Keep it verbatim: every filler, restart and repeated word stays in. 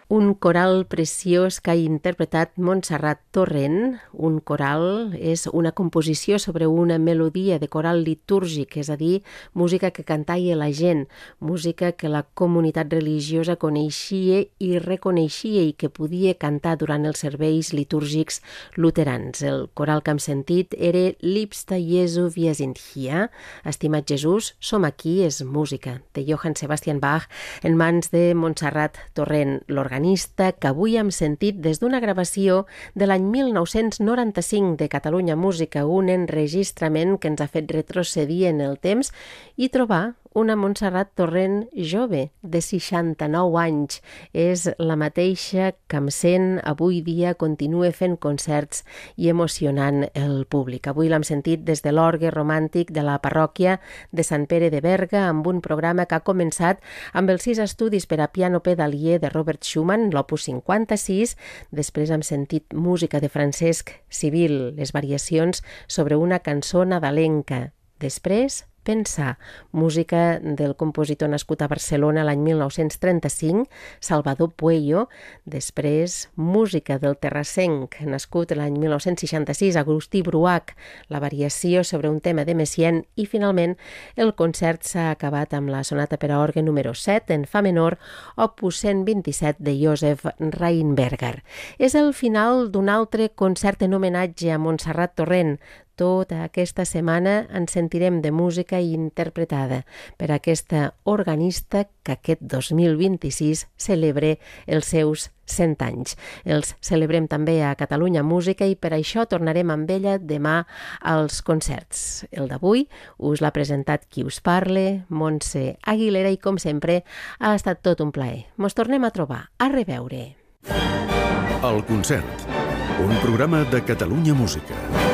Un coral preciós que ha interpretat Montserrat Torrent. Un coral és una composició sobre una melodia de coral litúrgic, és a dir, música que cantaia la gent, música que la comunitat religiosa coneixia i reconeixia i que podia cantar durant els serveis litúrgics luterans. El coral que hem sentit era Liebster Jesu, wir sind hier. Estimat Jesús, som aquí, és música de Johann Sebastian Bach en mans de Montserrat Torrent, l'organista que avui hem sentit des d'una gravació de l'any mil nou-cents noranta-cinc de Catalunya Música, un enregistrament que ens ha fet retrocedir en el temps i trobar una Montserrat Torrent jove, de seixanta-nou anys. És la mateixa que em sent avui dia, continua fent concerts i emocionant el públic. Avui l'hem sentit des de l'orgue romàntic de la parròquia de Sant Pere de Berga, amb un programa que ha començat amb els sis estudis per a piano pedalier de Robert Schumann, l'opus cinquanta-sis. Després hem sentit música de Francesc Civil, les variacions sobre una cançó nadalenca. Després, Pensar, música del compositor nascut a Barcelona l'any mil nou-cents trenta-cinc, Salvador Pueyo. Després, música del terrassenc, nascut l'any mil nou-cents seixanta-sis, Agustí Bruach, la variació sobre un tema de Messiaen. I finalment, el concert s'ha acabat amb la sonata per a orgue número set en fa menor, opus cent vint-i-set de Josef Rheinberger. És el final d'un altre concert en homenatge a Montserrat Torrent. Tota aquesta setmana ens sentirem de música interpretada per aquesta organista que aquest dos mil vint-i-sis celebra els seus cent anys. Els celebrem també a Catalunya Música i per això tornarem amb ella demà als concerts. El d'avui us l'ha presentat qui us parle, Montse Aguilera, i com sempre ha estat tot un plaer. Mos tornem a trobar. A reveure. El concert, un programa de Catalunya Música.